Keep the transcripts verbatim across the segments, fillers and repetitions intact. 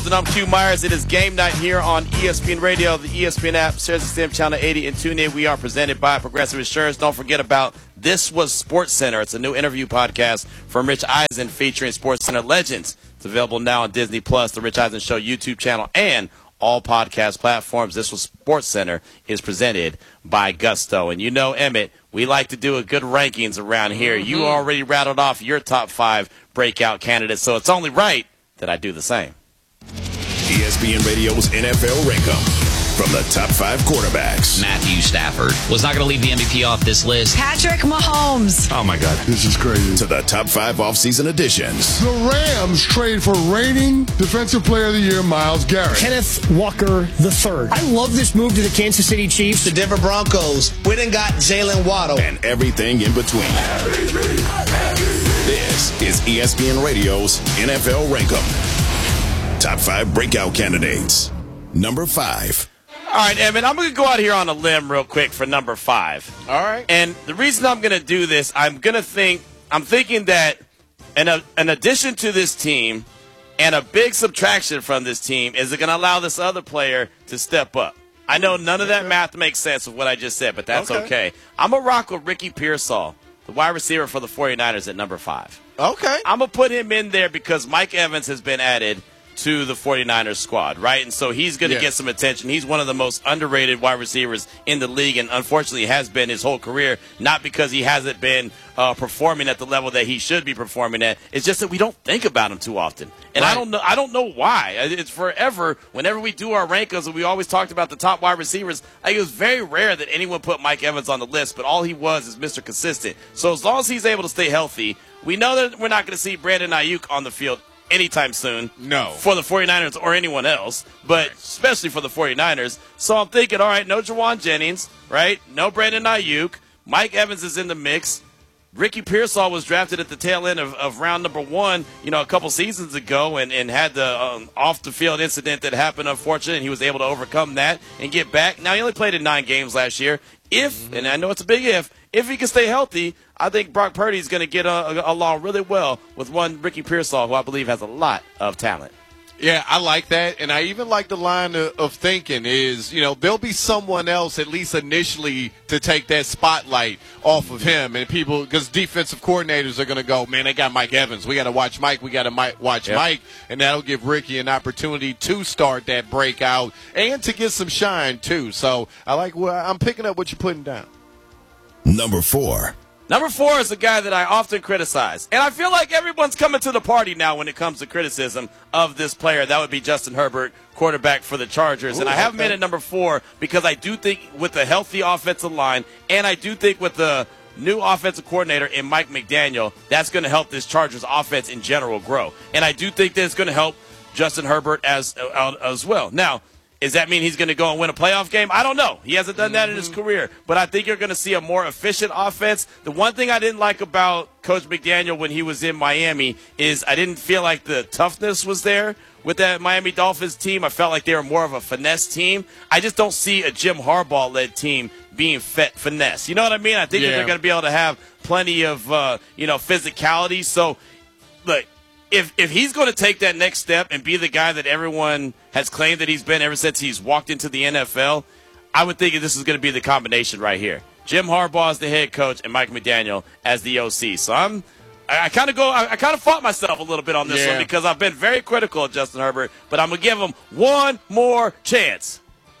And I'm Q Myers. It is game night here on E S P N Radio, the E S P N app, SiriusXM Channel eighty, and tune in. We are presented by Progressive Insurance. Don't forget about This Was Sports Center. It's a new interview podcast from Rich Eisen featuring Sports Center legends. It's available now on Disney Plus, the Rich Eisen Show YouTube channel, and all podcast platforms. This Was Sports Center is presented by Gusto. And you know, Emmett, we like to do a good rankings around here. Mm-hmm. You already rattled off your top five breakout candidates, so it's only right that I do the same. E S P N Radio's N F L Rankum. From the top five quarterbacks. Matthew Stafford was not going to leave the M V P off this list. Patrick Mahomes. Oh, my God. This is crazy. To the top five offseason additions. The Rams trade for reigning Defensive Player of the Year, Myles Garrett. Kenneth Walker the third. I love this move to the Kansas City Chiefs. The Denver Broncos went and got Jalen Waddle. And everything in between. This is E S P N Radio's N F L Rankum. Top five breakout candidates. Number five. All right, Evan, I'm going to go out here on a limb real quick for number five. All right. And the reason I'm going to do this, I'm going to think, I'm thinking that an, uh, an addition to this team and a big subtraction from this team is going to allow this other player to step up. I know none of that math makes sense with what I just said, but that's okay. okay. I'm going to rock with Ricky Pearsall, the wide receiver for the 49ers at number five. Okay. I'm going to put him in there because Mike Evans has been added to the 49ers squad, right? And so he's going to yeah. get some attention. He's one of the most underrated wide receivers in the league, and unfortunately has been his whole career, not because he hasn't been uh, performing at the level that he should be performing at. It's just that we don't think about him too often. And right. I don't know I don't know why. It's forever, whenever we do our rankings, and we always talked about the top wide receivers, like, it was very rare that anyone put Mike Evans on the list, but all he was is Mister Consistent. So as long as he's able to stay healthy, we know that we're not going to see Brandon Ayuk on the field anytime soon. No. For the 49ers or anyone else, but especially for the 49ers. So I'm thinking, all right, no Jawan Jennings, right? No Brandon Ayuk. Mike Evans is in the mix. Ricky Pearsall was drafted at the tail end of, of round number one, you know, a couple seasons ago and, and had the um, off-the-field incident that happened, unfortunately, and he was able to overcome that and get back. Now, he only played in nine games last year. If, mm-hmm. and I know it's a big if, if he can stay healthy, I think Brock Purdy is going to get uh, along really well with one Ricky Pearsall, who I believe has a lot of talent. Yeah, I like that, and I even like the line of, of thinking is, you know, there'll be someone else at least initially to take that spotlight off of him, and people, because defensive coordinators are going to go, man, they got Mike Evans. We got to watch Mike. We got to watch yep. Mike, and that'll give Ricky an opportunity to start that breakout and to get some shine too. So I like. Well, I'm picking up what you're putting down. Number four. Number four is a guy that I often criticize. And I feel like everyone's coming to the party now when it comes to criticism of this player. That would be Justin Herbert, quarterback for the Chargers. Ooh, and I have okay. him in at number four because I do think with a healthy offensive line, and I do think with the new offensive coordinator in Mike McDaniel, that's going to help this Chargers offense in general grow. And I do think that it's going to help Justin Herbert as, uh, as well. Now, does that mean he's going to go and win a playoff game? I don't know. He hasn't done that in his career. But I think you're going to see a more efficient offense. The one thing I didn't like about Coach McDaniel when he was in Miami is I didn't feel like the toughness was there with that Miami Dolphins team. I felt like they were more of a finesse team. I just don't see a Jim Harbaugh-led team being fit, finesse. You know what I mean? I think yeah. they're going to be able to have plenty of, uh, you know, physicality. So, look. If if he's going to take that next step and be the guy that everyone has claimed that he's been ever since he's walked into the N F L, I would think this is going to be the combination right here. Jim Harbaugh as the head coach and Mike McDaniel as the O C. So I'm, I, I kind of go, I, I kind of fought myself a little bit on this yeah. one because I've been very critical of Justin Herbert, but I'm going to give him one more chance.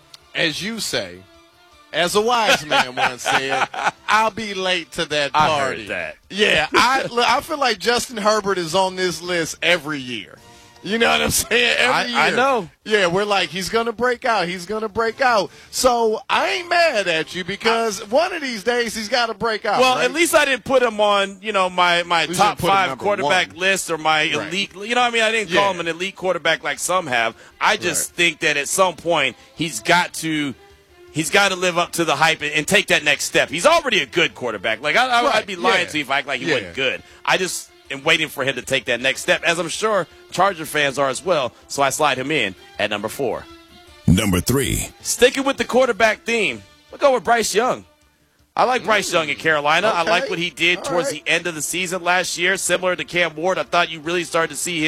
As you say, as a wise man once said, I'll be late to that party. I heard that. Yeah, I look, I feel like Justin Herbert is on this list every year. You know what I'm saying? Every I, year. I know. Yeah, we're like, he's going to break out. He's going to break out. So I ain't mad at you because one of these days he's got to break out. Well, right? at least I didn't put him on, you know, my, my top five quarterback one. list or my right. elite. You know what I mean? I didn't call yeah. him an elite quarterback like some have. I just right. think that at some point he's got to – He's got to live up to the hype and, and take that next step. He's already a good quarterback. Like I, I, right. I'd be lying yeah. to you if I act like he yeah. wasn't good. I just am waiting for him to take that next step, as I'm sure Charger fans are as well. So I slide him in at number four. Number three. Sticking with the quarterback theme, we'll go with Bryce Young. I like Bryce Young in Carolina. Okay. I like what he did All towards right. the end of the season last year. Similar to Cam Ward, I thought you really started to see him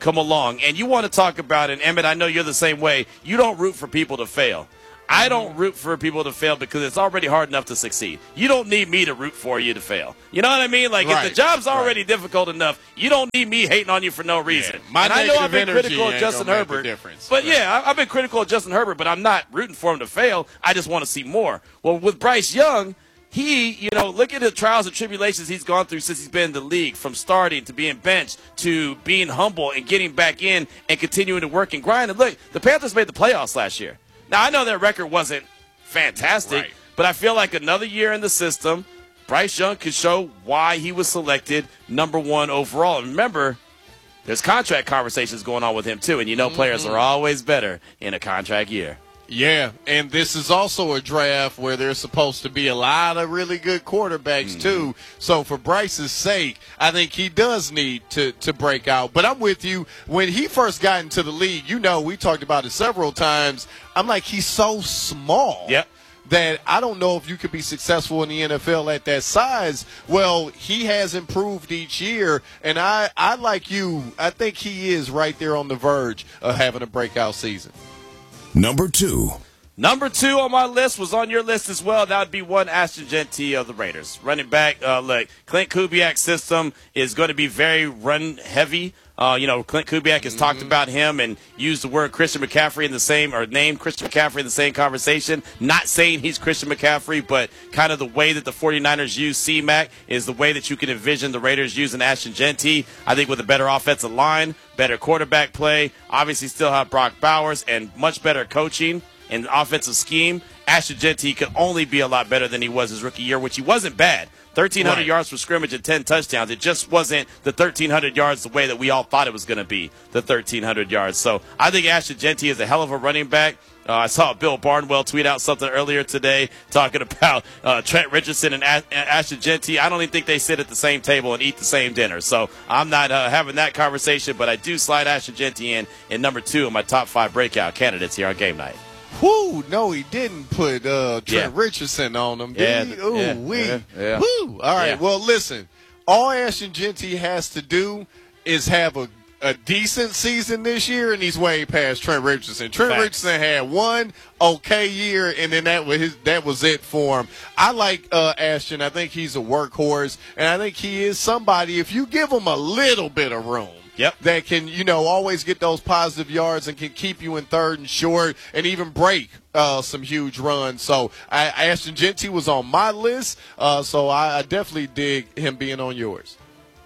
come along. And you want to talk about it, Emmett, I know you're the same way. You don't root for people to fail. I don't root for people to fail because it's already hard enough to succeed. You don't need me to root for you to fail. You know what I mean? Like, right. if the job's already right. difficult enough, you don't need me hating on you for no reason. Yeah. My and I know I've been energy critical of ain't Justin gonna make the Herbert. difference. But, right. yeah, I, I've been critical of Justin Herbert, but I'm not rooting for him to fail. I just want to see more. Well, with Bryce Young, he, you know, look at the trials and tribulations he's gone through since he's been in the league, from starting to being benched to being humble and getting back in and continuing to work and grind. And look, the Panthers made the playoffs last year. Now, I know their record wasn't fantastic, right. but I feel like another year in the system, Bryce Young could show why he was selected number one overall. And remember, there's contract conversations going on with him too, and you know mm-hmm. players are always better in a contract year. Yeah, and this is also a draft where there's supposed to be a lot of really good quarterbacks, mm-hmm. too. So for Bryce's sake, I think he does need to, to break out. But I'm with you. When he first got into the league, you know, we talked about it several times. I'm like, he's so small. Yep. That I don't know if you could be successful in the N F L at that size. Well, he has improved each year, and I, I like you, I think he is right there on the verge of having a breakout season. Number two. Number two on my list was on your list as well. That would be one Ashton Jeanty of the Raiders. Running back, uh, look, Clint Kubiak's system is going to be very run-heavy. Uh, you know, Clint Kubiak has mm-hmm. talked about him and used the word Christian McCaffrey in the same, or named Christian McCaffrey in the same conversation. Not saying he's Christian McCaffrey, but kind of the way that the 49ers use C-Mac is the way that you can envision the Raiders using Ashton Jeanty. I think with a better offensive line, better quarterback play, obviously still have Brock Bowers, and much better coaching and offensive scheme, Ashton Jeanty could only be a lot better than he was his rookie year, which he wasn't bad. thirteen hundred right. yards from scrimmage and ten touchdowns. It just wasn't the thirteen hundred yards the way that we all thought it was going to be, the thirteen hundred yards. So I think Ashton Jeanty is a hell of a running back. Uh, I saw Bill Barnwell tweet out something earlier today talking about uh, Trent Richardson and Ash- Ashton Jeanty. I don't even think they sit at the same table and eat the same dinner. So I'm not uh, having that conversation, but I do slide Ashton Jeanty in in number two of my top five breakout candidates here on Game Night. Whoo, no, he didn't put uh, Trent yeah. Richardson on him, did yeah, he? Ooh, yeah, wee. Yeah, yeah. Woo. All right, yeah. well, listen, all Ashton Jeanty has to do is have a, a decent season this year, and he's way past Trent Richardson. Trent Facts. Richardson had one okay year, and then that was his, that was it for him. I like uh, Ashton. I think he's a workhorse, and I think he is somebody, if you give him a little bit of room, Yep. that can, you know, always get those positive yards and can keep you in third and short and even break uh, some huge runs. So I, Ashton Jeanty was on my list, uh, so I, I definitely dig him being on yours.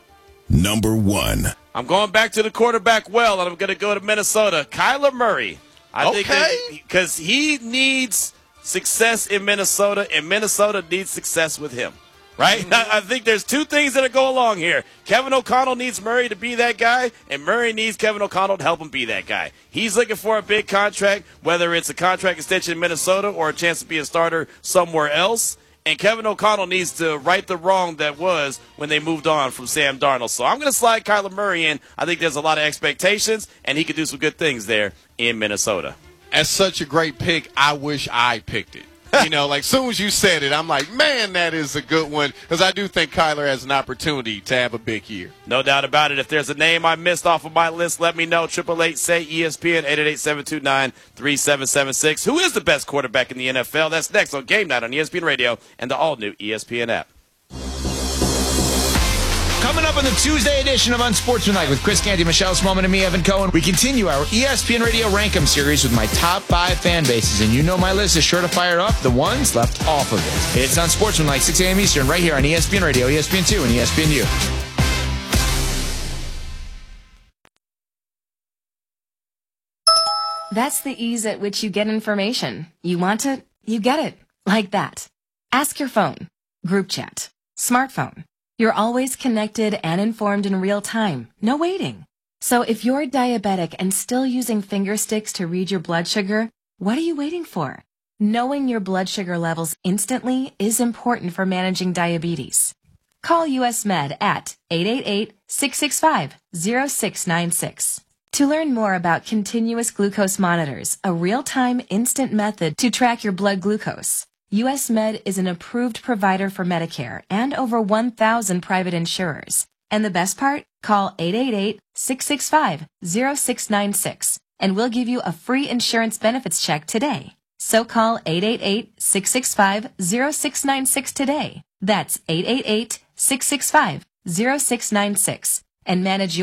Number one. I'm going back to the quarterback well, and I'm going to go to Minnesota. Kyler Murray. I okay. think because he needs success in Minnesota, and Minnesota needs success with him. Right? Mm-hmm. I think there's two things that go along here. Kevin O'Connell needs Murray to be that guy, and Murray needs Kevin O'Connell to help him be that guy. He's looking for a big contract, whether it's a contract extension in Minnesota or a chance to be a starter somewhere else. And Kevin O'Connell needs to right the wrong that was when they moved on from Sam Darnold. So I'm going to slide Kyler Murray in. I think there's a lot of expectations, and he could do some good things there in Minnesota. That's such a great pick. I wish I picked it. You know, like, as soon as you said it, I'm like, man, that is a good one, because I do think Kyler has an opportunity to have a big year. No doubt about it. If there's a name I missed off of my list, let me know. Triple eight say E S P N, eight eight eight, seven two nine, three seven seven six. Who is the best quarterback in the N F L? That's next on Game Night on E S P N Radio and the all-new E S P N app. Coming up on the Tuesday edition of Unsportsmanlike with Chris Canty, Michelle Smallman, and me, Evan Cohen, we continue our E S P N Radio Rank 'em series with my top five fan bases. And you know my list is sure to fire up the ones left off of it. It's Unsportsmanlike, six a.m. Eastern, right here on E S P N Radio, E S P N two, and E S P N U. That's the ease at which you get information. You want it, you get it. Like that. Ask your phone. Group chat. Smartphone. You're always connected and informed in real time. No waiting. So if you're diabetic and still using finger sticks to read your blood sugar, what are you waiting for? Knowing your blood sugar levels instantly is important for managing diabetes. Call U S Med at eight eight eight, six six five, zero six nine six. To learn more about continuous glucose monitors, a real-time instant method to track your blood glucose, U S Med is an approved provider for Medicare and over one thousand private insurers. And the best part? Call eight eight eight, six six five, zero six nine six and we'll give you a free insurance benefits check today. So call eight eight eight, six six five, zero six nine six today. That's eight eight eight, six six five, zero six nine six and manage your